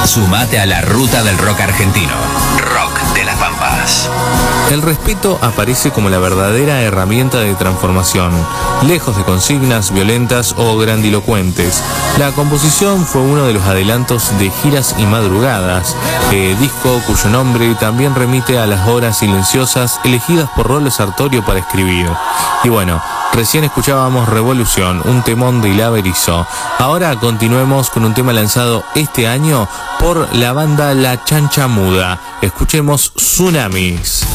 Sumate a la ruta del rock argentino. Rock de las Pampas. El respeto aparece como la verdadera herramienta de transformación, lejos de consignas violentas o grandilocuentes. La composición fue uno de los adelantos de Giras y Madrugadas, disco cuyo nombre también remite a las horas silenciosas elegidas por Rolo Sartorio para escribir. Y bueno, recién escuchábamos Revolución, un temón de Ila Berizo. Ahora continuemos con un tema lanzado este año por la banda La Chancha Muda. Escuchemos Tsunamis.